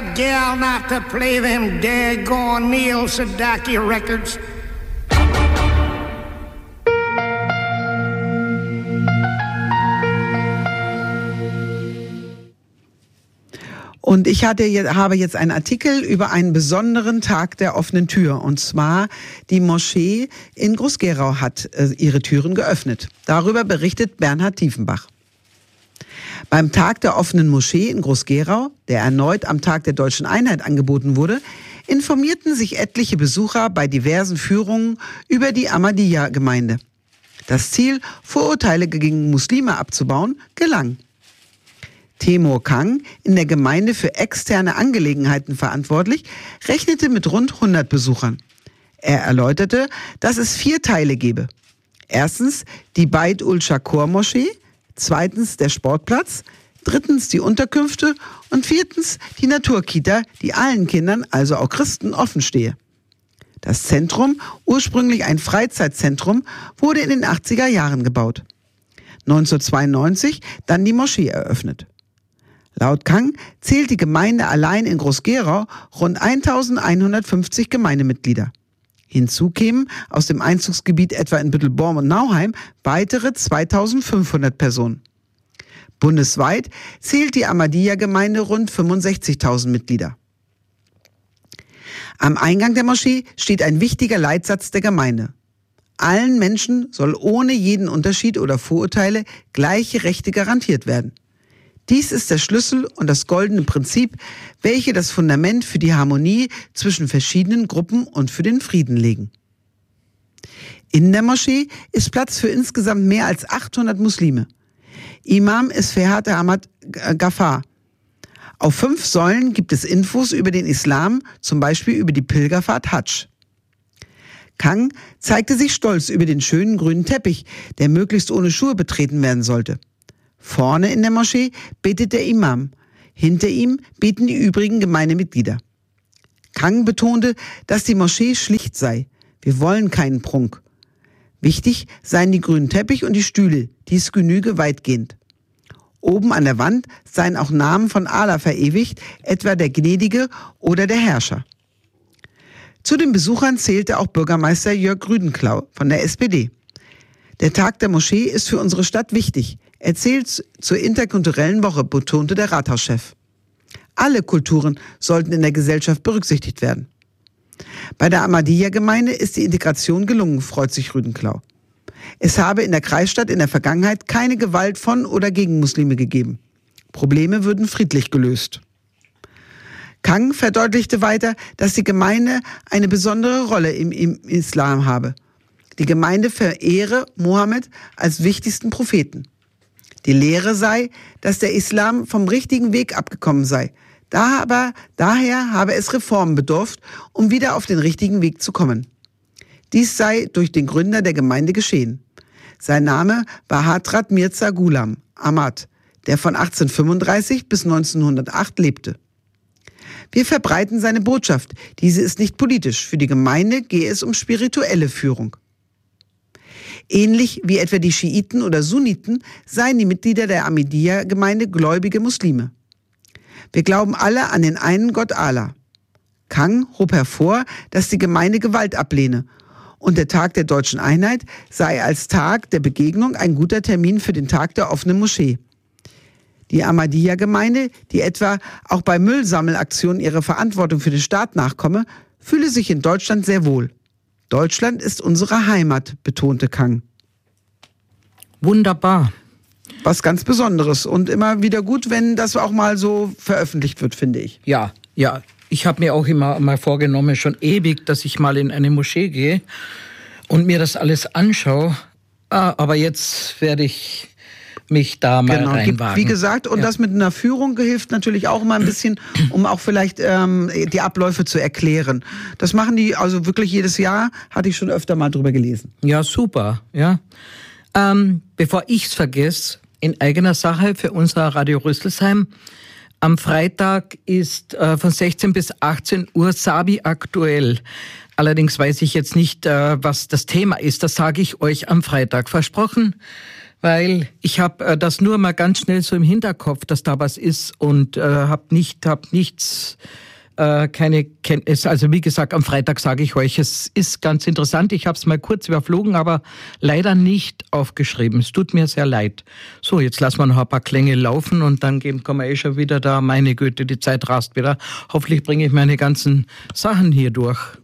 gal not to play them daggone Neil Sedaki records? Und ich habe jetzt einen Artikel über einen besonderen Tag der offenen Tür. Und zwar die Moschee in Groß-Gerau hat ihre Türen geöffnet. Darüber berichtet Bernhard Tiefenbach. Beim Tag der offenen Moschee in Groß-Gerau, der erneut am Tag der Deutschen Einheit angeboten wurde, informierten sich etliche Besucher bei diversen Führungen über die Ahmadiyya-Gemeinde. Das Ziel, Vorurteile gegen Muslime abzubauen, gelang. Temur Kang, in der Gemeinde für externe Angelegenheiten verantwortlich, rechnete mit rund 100 Besuchern. Er erläuterte, dass es 4 Teile gebe. Erstens die Beit-ul-Shakur-Moschee, zweitens der Sportplatz, drittens die Unterkünfte und viertens die Naturkita, die allen Kindern, also auch Christen, offen stehe. Das Zentrum, ursprünglich ein Freizeitzentrum, wurde in den 80er Jahren gebaut. 1992 dann die Moschee eröffnet. Laut Kang zählt die Gemeinde allein in Groß-Gerau rund 1150 Gemeindemitglieder. Hinzu kämen aus dem Einzugsgebiet etwa in Büttelborn und Nauheim weitere 2500 Personen. Bundesweit zählt die Ahmadiyya-Gemeinde rund 65.000 Mitglieder. Am Eingang der Moschee steht ein wichtiger Leitsatz der Gemeinde. Allen Menschen soll ohne jeden Unterschied oder Vorurteile gleiche Rechte garantiert werden. Dies ist der Schlüssel und das goldene Prinzip, welche das Fundament für die Harmonie zwischen verschiedenen Gruppen und für den Frieden legen. In der Moschee ist Platz für insgesamt mehr als 800 Muslime. Imam ist Ferhat Ahmad Ghaffar. Auf 5 Säulen gibt es Infos über den Islam, zum Beispiel über die Pilgerfahrt Hadsch. Kang zeigte sich stolz über den schönen grünen Teppich, der möglichst ohne Schuhe betreten werden sollte. Vorne in der Moschee betet der Imam. Hinter ihm beten die übrigen Gemeindemitglieder. Kang betonte, dass die Moschee schlicht sei. Wir wollen keinen Prunk. Wichtig seien die grünen Teppich und die Stühle. Dies genüge weitgehend. Oben an der Wand seien auch Namen von Allah verewigt, etwa der Gnädige oder der Herrscher. Zu den Besuchern zählte auch Bürgermeister Jörg Rüdenklau von der SPD. Der Tag der Moschee ist für unsere Stadt wichtig. Er zählt zur interkulturellen Woche, betonte der Rathauschef. Alle Kulturen sollten in der Gesellschaft berücksichtigt werden. Bei der Ahmadiyya-Gemeinde ist die Integration gelungen, freut sich Rüdenklau. Es habe in der Kreisstadt in der Vergangenheit keine Gewalt von oder gegen Muslime gegeben. Probleme würden friedlich gelöst. Kang verdeutlichte weiter, dass die Gemeinde eine besondere Rolle im Islam habe. Die Gemeinde verehre Mohammed als wichtigsten Propheten. Die Lehre sei, dass der Islam vom richtigen Weg abgekommen sei. Daher habe es Reformen bedurft, um wieder auf den richtigen Weg zu kommen. Dies sei durch den Gründer der Gemeinde geschehen. Sein Name war Hadrat Mirza Ghulam Ahmad, der von 1835 bis 1908 lebte. Wir verbreiten seine Botschaft. Diese ist nicht politisch. Für die Gemeinde gehe es um spirituelle Führung. Ähnlich wie etwa die Schiiten oder Sunniten seien die Mitglieder der Ahmadiyya-Gemeinde gläubige Muslime. Wir glauben alle an den einen Gott Allah. Kang hob hervor, dass die Gemeinde Gewalt ablehne und der Tag der Deutschen Einheit sei als Tag der Begegnung ein guter Termin für den Tag der offenen Moschee. Die Ahmadiyya-Gemeinde, die etwa auch bei Müllsammelaktionen ihrer Verantwortung für den Staat nachkomme, fühle sich in Deutschland sehr wohl. Deutschland ist unsere Heimat, betonte Kang. Wunderbar. Was ganz Besonderes und immer wieder gut, wenn das auch mal so veröffentlicht wird, finde ich. Ja. Ich habe mir auch immer mal vorgenommen, schon ewig, dass ich mal in eine Moschee gehe und mir das alles anschaue. Aber jetzt werde ich mich da mal reinwagen. Wie gesagt, und das mit einer Führung hilft natürlich auch immer ein bisschen, um auch vielleicht die Abläufe zu erklären. Das machen die also wirklich jedes Jahr, hatte ich schon öfter mal drüber gelesen. Ja, super. Ja. Bevor ich's vergesse, in eigener Sache für unser Radio Rüsselsheim, am Freitag ist von 16 bis 18 Uhr Sabi aktuell. Allerdings weiß ich jetzt nicht, was das Thema ist. Das sage ich euch am Freitag versprochen. weil ich habe das nur mal ganz schnell so im Hinterkopf, dass da was ist und habe nichts, keine Kenntnis. Also wie gesagt, am Freitag sage ich euch, es ist ganz interessant. Ich habe es mal kurz überflogen, aber leider nicht aufgeschrieben. Es tut mir sehr leid. So, jetzt lassen wir noch ein paar Klänge laufen und dann kommen wir schon wieder da. Meine Güte, die Zeit rast wieder. Hoffentlich bringe ich meine ganzen Sachen hier durch.